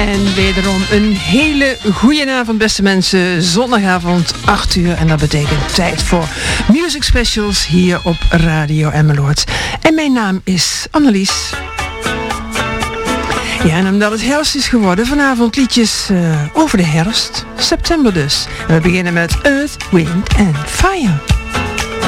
En wederom een hele goede avond, beste mensen. Zondagavond 8 uur en dat betekent tijd voor Music Specials hier op Radio Emmeloord. En mijn naam is Annelies. Ja, en omdat het herfst is geworden, vanavond liedjes over de herfst, september dus. En we beginnen met Earth, Wind and Fire.